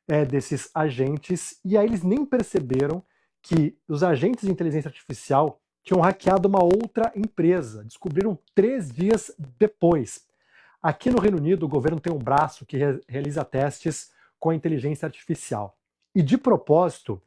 desses agentes, e aí eles nem perceberam que os agentes de inteligência artificial tinham hackeado uma outra empresa. Descobriram 3 dias depois. Aqui no Reino Unido, o governo tem um braço que realiza testes com a inteligência artificial. E de propósito,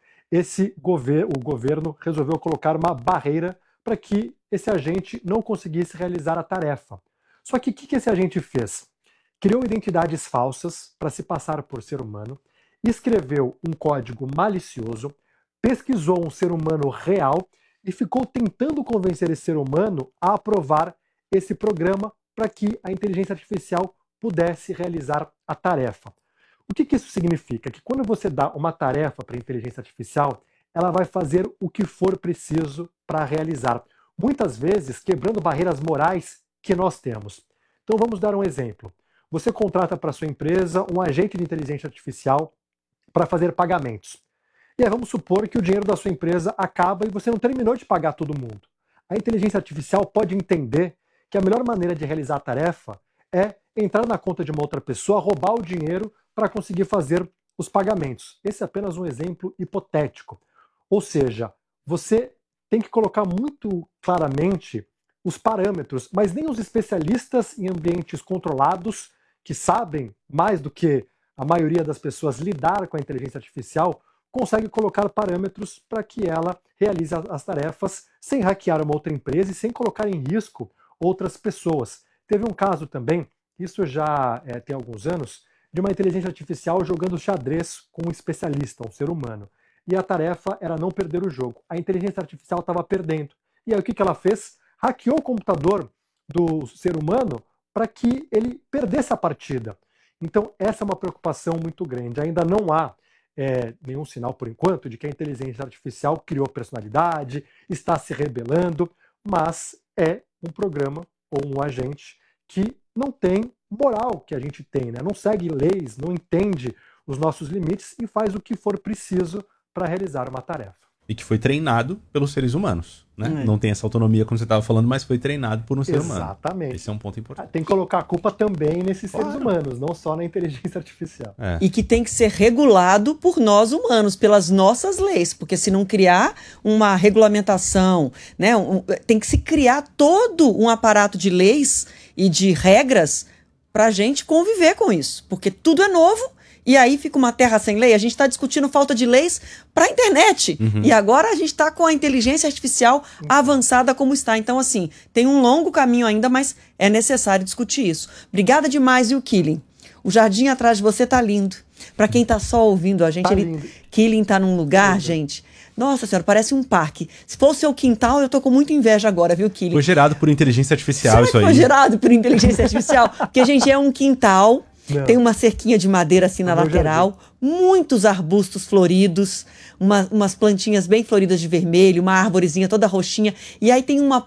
o governo resolveu colocar uma barreira para que esse agente não conseguisse realizar a tarefa. Só que o que esse agente fez? Criou identidades falsas para se passar por ser humano, escreveu um código malicioso, pesquisou um ser humano real e ficou tentando convencer esse ser humano a aprovar esse programa para que a inteligência artificial pudesse realizar a tarefa. O que isso significa? Que quando você dá uma tarefa para a inteligência artificial, ela vai fazer o que for preciso para realizar, muitas vezes quebrando barreiras morais que nós temos. Então vamos dar um exemplo. Você contrata para sua empresa um agente de inteligência artificial para fazer pagamentos. E aí vamos supor que o dinheiro da sua empresa acaba e você não terminou de pagar todo mundo. A inteligência artificial pode entender que a melhor maneira de realizar a tarefa é entrar na conta de uma outra pessoa, roubar o dinheiro para conseguir fazer os pagamentos. Esse é apenas um exemplo hipotético. Ou seja, você tem que colocar muito claramente os parâmetros, mas nem os especialistas em ambientes controlados, que sabem mais do que a maioria das pessoas lidar com a inteligência artificial, consegue colocar parâmetros para que ela realize as tarefas sem hackear uma outra empresa e sem colocar em risco outras pessoas. Teve um caso também, isso já tem alguns anos, de uma inteligência artificial jogando xadrez com um especialista, um ser humano. E a tarefa era não perder o jogo. A inteligência artificial estava perdendo. E aí o que ela fez? Hackeou o computador do ser humano para que ele perdesse a partida. Então essa é uma preocupação muito grande. Ainda não há nenhum sinal, por enquanto, de que a inteligência artificial criou personalidade, está se rebelando, mas é um programa ou um agente que não tem moral que a gente tem, né? Não segue leis, não entende os nossos limites e faz o que for preciso para realizar uma tarefa. E que foi treinado pelos seres humanos, né? Não tem essa autonomia como você estava falando, mas foi treinado por um ser humano. Exatamente. Esse é um ponto importante. Tem que colocar a culpa também nesses seres humanos, não só na inteligência artificial. E que tem que ser regulado por nós humanos, pelas nossas leis, porque se não criar uma regulamentação, né, tem que se criar todo um aparato de leis e de regras para a gente conviver com isso, porque tudo é novo. E aí fica uma terra sem lei. A gente está discutindo falta de leis para a internet. E agora a gente está com a inteligência artificial avançada como está. Então, assim, tem um longo caminho ainda, mas é necessário discutir isso. Obrigada demais, viu, Killing? O jardim atrás de você tá lindo. Para quem tá só ouvindo a gente, Killing tá num lugar, gente... Nossa senhora, parece um parque. Se for o seu quintal, eu tô com muita inveja agora, viu, Killing? Foi gerado por inteligência artificial. Será isso que aí. Foi gerado por inteligência artificial? Porque, gente, é um quintal... Não. Tem uma cerquinha de madeira assim na lateral, muitos arbustos floridos, umas plantinhas bem floridas de vermelho, uma árvorezinha toda roxinha, e aí tem uma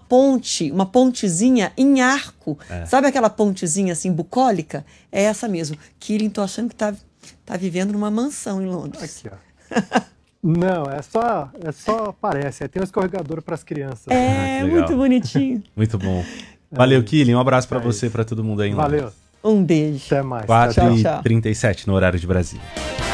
pontezinha em arco. Sabe aquela pontezinha assim bucólica? É essa mesmo. Killing, tô achando que tá vivendo numa mansão em Londres. Aqui, ó. Não, é só parece. Tem um escorregador para as crianças. Muito bonitinho. Muito bom. Valeu, Killing. Um abraço para você, para todo mundo aí em Londres. Valeu. Um beijo. Até mais. 4h37 no horário de Brasília.